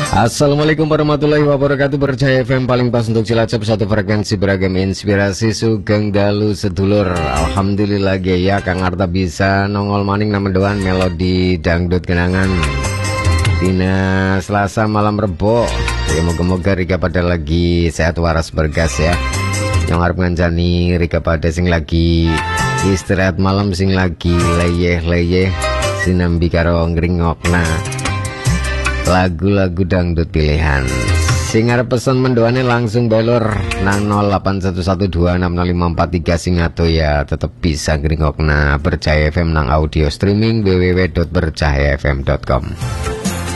Assalamualaikum warahmatullahi wabarakatuh. Percaya FM paling pas untuk Cilacap, satu frekuensi beragam inspirasi. Sugeng dalu sedulur. Alhamdulillah ya Kang Arta bisa nongol maning nama doan melodi dangdut kenangan dina Selasa malam Rebo. Ya moga-moga Rika pada lagi sehat waras bergas ya. Yang harap ngancani Rika pada sing lagi istirahat malam, sing lagi leyeh-leyeh sinambi karo ngringokna lagu-lagu dangdut pilihan. Sing arep pesan mendoane langsung balur nang 0811260543 sing ato ya tetep bisa ngringokna Percaya FM nang audio streaming www.percayafm.com.